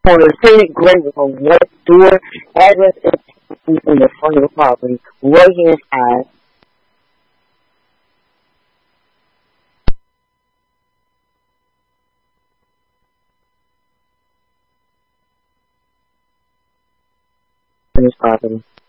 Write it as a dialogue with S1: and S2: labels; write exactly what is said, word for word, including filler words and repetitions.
S1: On the Senate grade of what door address is in the front of the property, right hand side. This property.